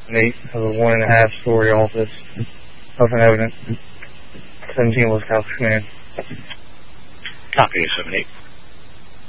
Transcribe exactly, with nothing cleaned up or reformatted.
eight of a one and a half story office. Nothing evident. seventeen West House Command. Copy, seven eight.